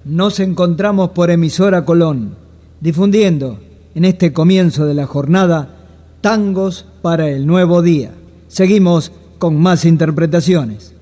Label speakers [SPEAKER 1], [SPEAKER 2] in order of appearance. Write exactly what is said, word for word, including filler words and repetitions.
[SPEAKER 1] nos encontramos por Emisora Colón, difundiendo en este comienzo de la jornada tangos para el nuevo día. Seguimos con más interpretaciones.